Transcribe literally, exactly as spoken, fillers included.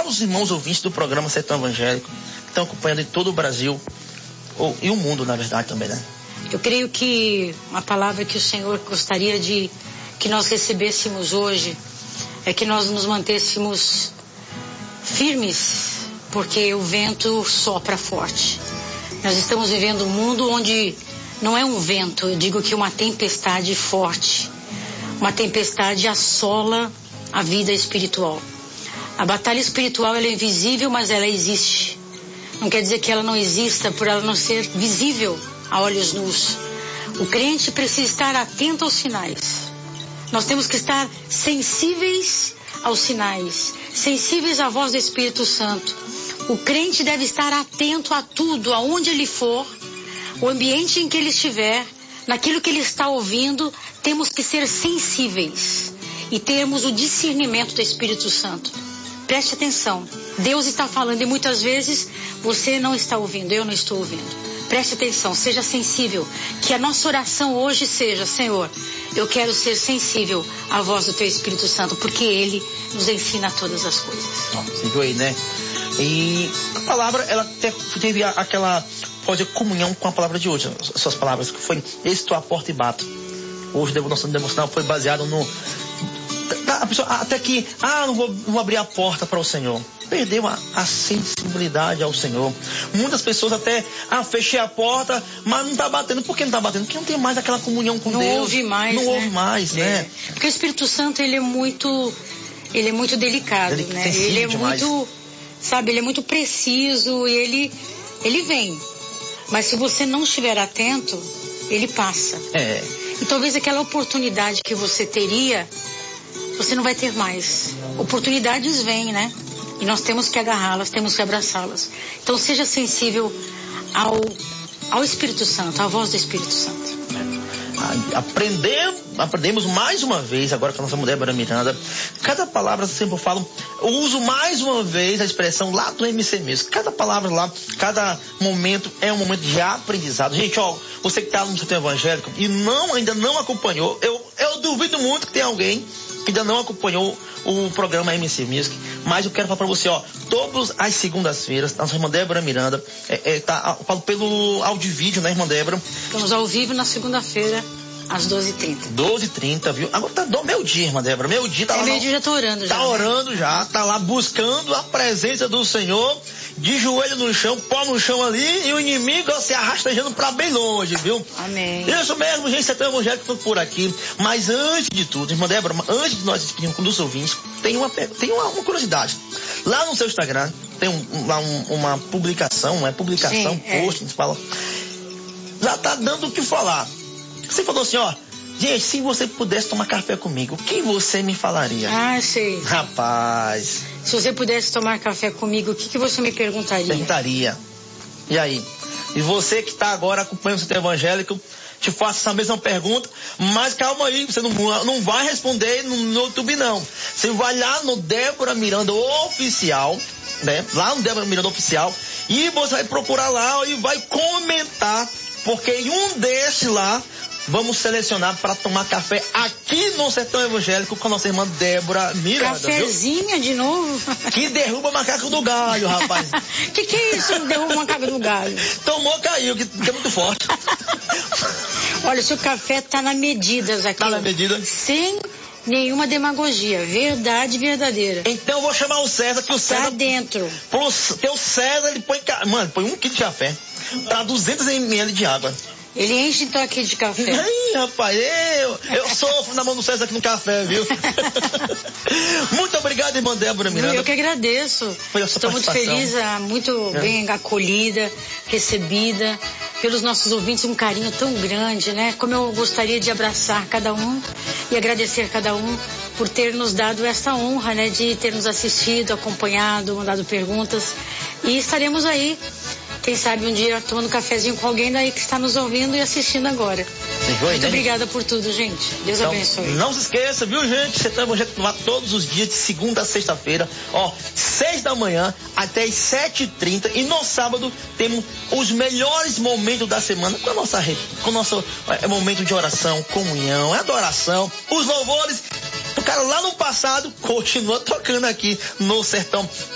para os irmãos ouvintes do programa Sertão Evangélico, que estão acompanhando em todo o Brasil, ou, e o mundo, na verdade, também, né? Eu creio que uma palavra que o Senhor gostaria de que nós recebêssemos hoje é que nós nos mantêssemos firmes, porque o vento sopra forte. Nós estamos vivendo um mundo onde não é um vento, eu digo que uma tempestade forte. Uma tempestade assola a vida espiritual. A batalha espiritual ela é invisível, mas ela existe. Não quer dizer que ela não exista por ela não ser visível a olhos nus. O crente precisa estar atento aos sinais. Nós temos que estar sensíveis aos sinais, sensíveis à voz do Espírito Santo. O crente deve estar atento a tudo, aonde ele for, o ambiente em que ele estiver, naquilo que ele está ouvindo. Temos que ser sensíveis e termos o discernimento do Espírito Santo. Preste atenção. Deus está falando e muitas vezes você não está ouvindo, eu não estou ouvindo. Preste atenção, seja sensível. Que a nossa oração hoje seja: Senhor, eu quero ser sensível à voz do Teu Espírito Santo, porque Ele nos ensina todas as coisas. Você viu aí, né? E a palavra, ela teve aquela, pode comunhão com a palavra de hoje. As suas palavras, que foi: estou à porta e bato. Hoje o nosso devocional foi baseado no... A pessoa, até que, ah, não vou, vou abrir a porta para o Senhor. Perdeu a, a sensibilidade ao Senhor. Muitas pessoas até, ah, fechei a porta, mas não está batendo. Por que não está batendo? Porque não tem mais aquela comunhão com não Deus. Não ouve mais, Não né? ouve mais, né? É. Porque o Espírito Santo, ele é muito, ele é muito delicado, Delic- né? Ele é demais. muito, sabe, ele é muito preciso e ele, ele vem. Mas se você não estiver atento, ele passa. É. E talvez aquela oportunidade que você teria, você não vai ter mais. Oportunidades vêm, né? E nós temos que agarrá-las, temos que abraçá-las. Então seja sensível ao, ao Espírito Santo, à voz do Espírito Santo. Aprendemos, aprendemos mais uma vez, agora com a nossa mulher Débora Miranda, cada palavra, sempre eu falo, eu uso mais uma vez a expressão lá do M C mesmo. Cada palavra lá, cada momento é um momento de aprendizado. Gente, ó, você que está no Sertão Evangélico e não, ainda não acompanhou, eu, eu duvido muito que tenha alguém que ainda não acompanhou o programa M C Music, mas eu quero falar pra você, ó, todas as segundas-feiras, nossa irmã Débora Miranda, é, é, tá, eu falo pelo áudio e vídeo, né, irmã Débora? Estamos ao vivo na segunda-feira, às doze e trinta. doze e trinta, viu? Agora tá do meu dia, irmã Débora, meu dia tá é, lá. Meu dia já tô orando já. Tá orando já, tá lá buscando a presença do Senhor, de joelho no chão, pó no chão ali, e o inimigo se arrastejando pra bem longe, viu? Amém. Isso mesmo, gente, Sertão Evangélico por aqui. Mas antes de tudo, irmã Débora, antes de nós despedirmos dos ouvintes, tem uma, tem uma, uma curiosidade. Lá no seu Instagram, tem um, lá um, uma publicação, uma publicação, Sim, é. post, a gente fala, já tá dando o que falar. Você falou assim, ó, gente, se você pudesse tomar café comigo, o que você me falaria? Ah, sei. Rapaz. Se você pudesse tomar café comigo, o que, que você me perguntaria? Perguntaria. E aí? E você que está agora acompanhando o Sertão Evangélico, te faço essa mesma pergunta, mas calma aí, você não, não vai responder no, no YouTube não. Você vai lá no Débora Miranda Oficial, né? Lá no Débora Miranda Oficial, e você vai procurar lá e vai comentar, porque em um desses lá, vamos selecionar para tomar café aqui no Sertão Evangélico com a nossa irmã Débora Miranda. Cafezinha, viu? De novo? Que derruba macaco do galho, rapaz. Que que é isso, derruba macaco do galho? Tomou, caiu, que, que é muito forte. Olha, se o café tá na medidas aqui. Tá na medida? Sem nenhuma demagogia. Verdade verdadeira. Então eu vou chamar o César, que o César... Tá dentro. Porque o César, ele põe... Mano, põe um quilo de café para duzentos mililitros de água. Ele enche então aqui de café. Ai, rapaz, eu, eu sofro na mão do César aqui no café, viu? Muito obrigado, irmã Débora Miranda. Eu que agradeço. Estou muito feliz, muito é. bem acolhida, recebida pelos nossos ouvintes, um carinho tão grande, né? Como eu gostaria de abraçar cada um e agradecer cada um por ter nos dado essa honra, né? De ter nos assistido, acompanhado, mandado perguntas. E estaremos aí, quem sabe um dia tomando um cafezinho com alguém daí que está nos ouvindo e assistindo agora. Foi, Muito né? obrigada por tudo, gente. Deus então, abençoe. Não se esqueça, viu, gente? Você está lá todos os dias, de segunda a sexta-feira, ó, seis da manhã até as sete e trinta. E no sábado temos os melhores momentos da semana com a nossa com o nosso é, momento de oração, comunhão, adoração, os louvores. O cara lá no passado continua tocando aqui no Sertão